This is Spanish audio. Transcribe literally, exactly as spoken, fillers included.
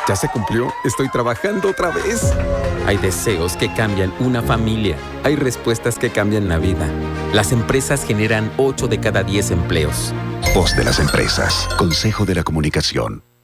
¿Ya se cumplió? Estoy trabajando otra vez. Hay deseos que cambian una familia. Hay respuestas que cambian la vida. Las empresas generan ocho de cada diez empleos. Voz de las empresas. Consejo de la Comunicación.